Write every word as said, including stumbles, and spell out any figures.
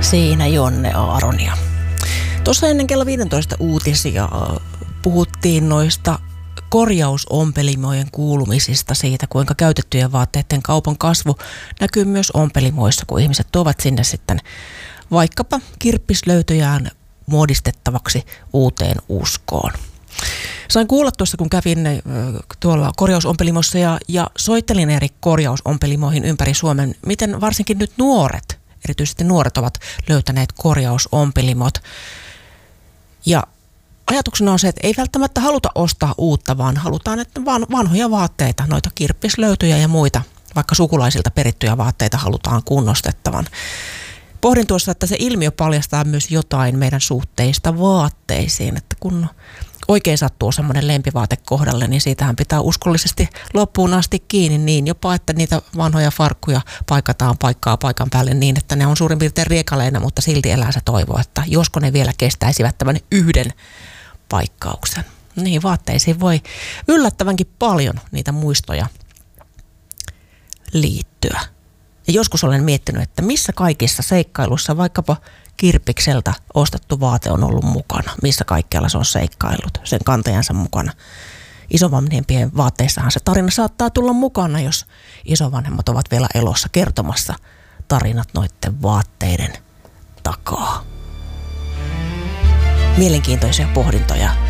Siinä Jonne Aaronia. Tuossa ennen kello viisitoista uutisia puhuttiin noista korjausompelimojen kuulumisista, siitä kuinka käytettyjen vaatteiden kaupan kasvu näkyy myös ompelimoissa, kun ihmiset tuovat sinne sitten vaikkapa kirppislöytöjään muodistettavaksi uuteen uskoon. Sain kuulla tuossa, kun kävin tuolla korjausompelimossa ja, ja soittelin eri korjausompelimoihin ympäri Suomen, miten varsinkin nyt nuoret, erityisesti nuoret ovat löytäneet korjausompelimot. Ja ajatuksena on se, että ei välttämättä haluta ostaa uutta, vaan halutaan, että van, vanhoja vaatteita, noita kirppislöytöjä ja muita, vaikka sukulaisilta perittyjä vaatteita halutaan kunnostettavan. Pohdin tuossa, että se ilmiö paljastaa myös jotain meidän suhteista vaatteisiin, että kun oikein sattuu semmoinen lempivaate kohdalle, niin siitähän pitää uskollisesti loppuun asti kiinni niin jopa, että niitä vanhoja farkkuja paikataan paikkaa paikan päälle niin, että ne on suurin piirtein riekaleina, mutta silti elää se toivo, että josko ne vielä kestäisivät tämän yhden paikkauksen. Niin, vaatteisiin voi yllättävänkin paljon niitä muistoja liittyä. Ja joskus olen miettinyt, että missä kaikissa seikkailussa vaikkapa kirppikseltä ostettu vaate on ollut mukana. Missä kaikkialla se on seikkaillut sen kantajansa mukana. Isovanhempien vaatteissahan se tarina saattaa tulla mukana, jos isovanhemmat ovat vielä elossa kertomassa tarinat noiden vaatteiden takaa. Mielenkiintoisia pohdintoja